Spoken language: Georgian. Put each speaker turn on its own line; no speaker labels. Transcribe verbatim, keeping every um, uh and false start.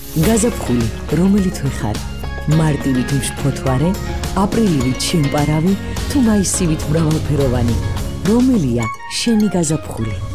გაზაფხული, რომელი თვე ხარ? მარტივით მშფოთვარე, აპრილივით შემპარავი თუ მაისივით მრავალფეროვანი? რომელია შენი გაზაფხული?